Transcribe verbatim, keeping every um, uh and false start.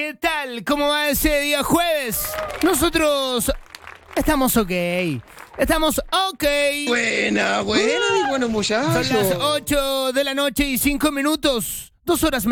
¿Qué tal? ¿Cómo va ese día jueves? Nosotros estamos ok. Estamos ok. Buena, buena, Uh, y bueno, muchachos. Son las ocho de la noche y cinco minutos. Dos horas menos.